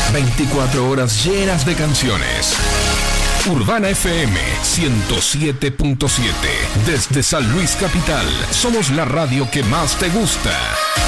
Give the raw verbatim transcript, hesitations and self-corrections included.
veinticuatro horas llenas de canciones. Urbana F M ciento siete punto siete. Desde San Luis Capital, somos la radio que más te gusta.